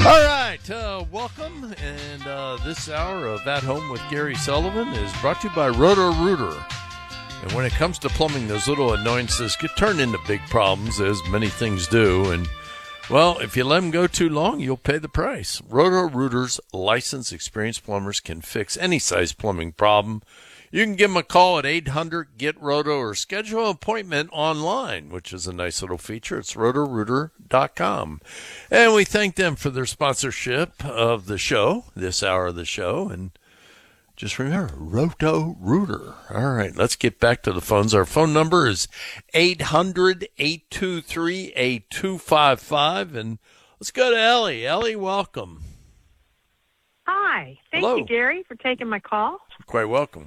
All right, welcome. And this hour of At Home with Gary Sullivan is brought to you by Roto-Rooter. And when it comes to plumbing, those little annoyances get turned into big problems, as many things do. And, well, if you let them go too long, you'll pay the price. Roto-Rooter's licensed, experienced plumbers can fix any size plumbing problem. You can give them a call at 800-GET-ROTO or schedule an appointment online, which is a nice little feature. It's rotorooter.com. And we thank them for their sponsorship of the show, this hour of the show. And just remember, Roto-Rooter. All right, let's get back to the phones. Our phone number is 800-823-8255. And let's go to Ellie. Ellie, welcome. Hi. Thank Hello. you, Gary, for taking my call. You're quite welcome.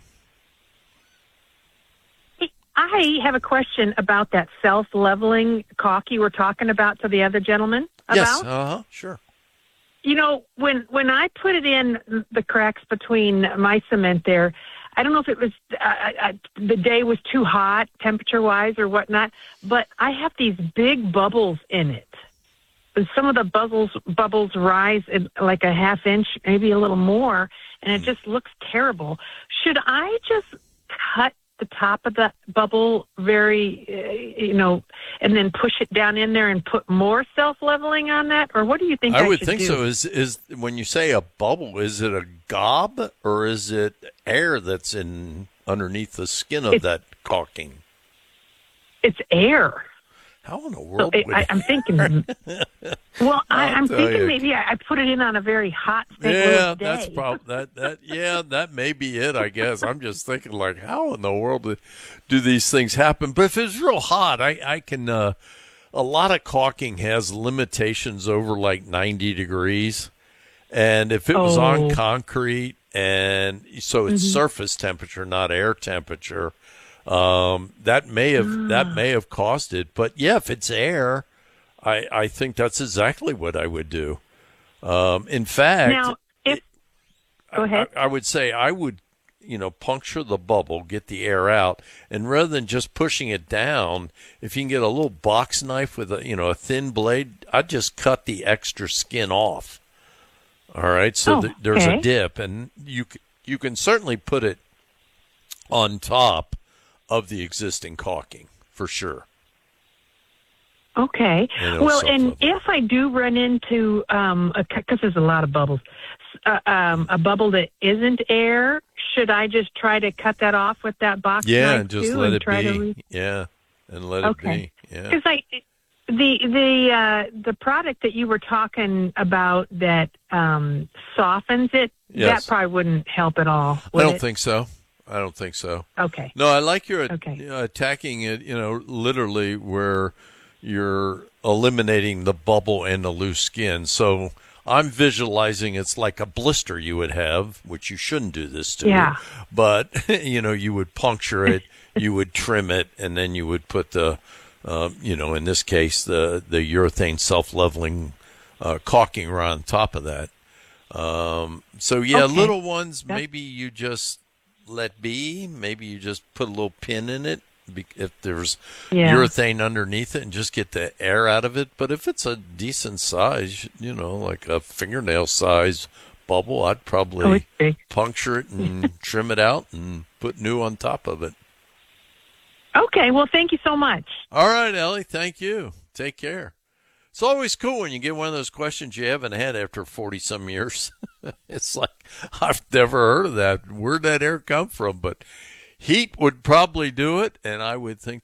I have a question about that self-leveling caulk you were talking about to the other gentleman about. Yes, sure. You know, when I put it in the cracks between my cement there, I don't know if it was the day was too hot temperature-wise or whatnot, but I have these big bubbles in it. And some of the bubbles rise in like a half inch, maybe a little more, and it just looks terrible. Should I just cut the top of the bubble very, and then push it down in there and put more self-leveling on that? Or what do you think I would should think do? so. Is when you say a bubble, is it a gob or is it air that's in underneath the skin of that caulking? It's air. How in the world would I'm thinking. Well, I'm thinking maybe I put it in on a very hot St. Louis day. That's probably that may be it. I guess I'm just thinking like, how in the world do these things happen? But if it's real hot, I can. A lot of caulking has limitations over like 90 degrees, and if it was on concrete, and so it's surface temperature, not air temperature. That may have caused it, but yeah, if it's air, I think that's exactly what I would do. In fact, now, go ahead. I would say I would, puncture the bubble, get the air out, and rather than just pushing it down, if you can get a little box knife with a thin blade, I'd just cut the extra skin off. All right, so there's a dip, and you can certainly put it on top of the existing caulking, for sure. Okay. Well, and if I do run into, because there's a lot of bubbles, a bubble that isn't air, should I just try to cut that off with that box knife and just let it be. And let it be. Yeah. Because the product that you were talking about that softens it, that probably wouldn't help at all. I don't think so. Okay. No, I like your attacking it, literally where you're eliminating the bubble and the loose skin. So I'm visualizing it's like a blister you would have, which you shouldn't do this to. Yeah. But, you would puncture it, you would trim it, and then you would put the, in this case, the urethane self-leveling caulking right on top of that. Little ones, maybe you just let be. Maybe you just put a little pin in it if there's urethane underneath it and just get the air out of it. But if it's a decent size, like a fingernail size bubble, I'd probably puncture it and trim it out and put new on top of it. Okay, well, thank you so much. All right, Ellie, thank you. Take care. It's always cool when you get one of those questions you haven't had after 40-some years. It's like, I've never heard of that. Where'd that air come from? But heat would probably do it, and I would think